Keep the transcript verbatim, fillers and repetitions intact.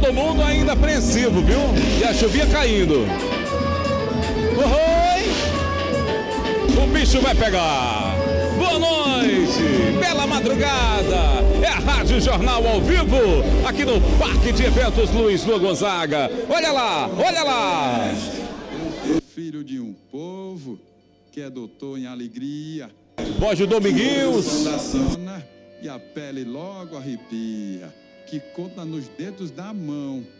Todo mundo ainda apreensivo, viu? E a chuvinha caindo. Oi! O bicho vai pegar. Boa noite, bela madrugada. É a Rádio Jornal ao vivo, aqui no Parque de Eventos Luiz Lua Gonzaga. Olha lá, olha lá. Filho de um povo que é doutor em alegria. Voz de Dominguinhos. E a pele logo arrepia, que conta nos dedos da mão.